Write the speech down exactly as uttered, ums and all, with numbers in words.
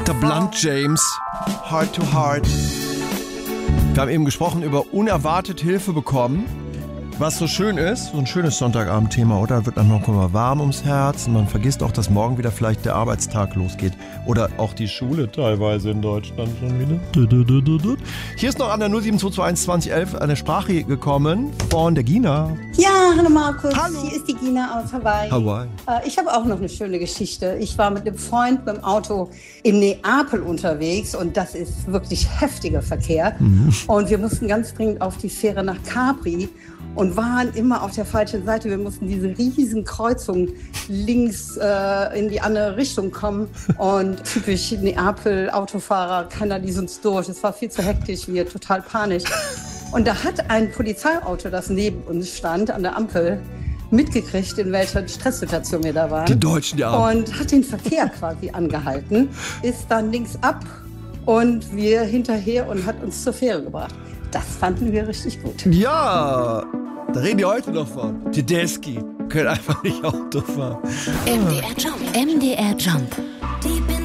Doktor Blunt James, Heart to Heart. Wir haben eben gesprochen über unerwartet Hilfe bekommen. Was so schön ist, so ein schönes Sonntagabendthema, oder? Wird dann noch mal warm ums Herz und man vergisst auch, dass morgen wieder vielleicht der Arbeitstag losgeht. Oder auch die Schule teilweise in Deutschland schon wieder. Hier ist noch an der null sieben zwei zwei eins zwanzig elf eine Sprache gekommen von der Gina. Ja, hallo Markus. Hallo. Hier ist die Gina aus Hawaii. Hawaii. Äh, ich habe auch noch eine schöne Geschichte. Ich war mit einem Freund mit dem Auto in Neapel unterwegs und das ist wirklich heftiger Verkehr. Mhm. Und wir mussten ganz dringend auf die Fähre nach Capri. Und waren immer auf der falschen Seite. Wir mussten diese riesen Kreuzung links äh, in die andere Richtung kommen. Und typisch Neapel, Autofahrer, keiner ließ uns durch. Es war viel zu hektisch, wir total panisch. Und da hat ein Polizeiauto, das neben uns stand, an der Ampel, mitgekriegt, in welcher Stresssituation wir da waren. Die Deutschen, ja. Und hat den Verkehr quasi angehalten, ist dann links ab und wir hinterher und hat uns zur Fähre gebracht. Das fanden wir richtig gut. Ja, da reden die heute noch von. Tedeschi können einfach nicht Auto fahren. M D R Jump. M D R Jump.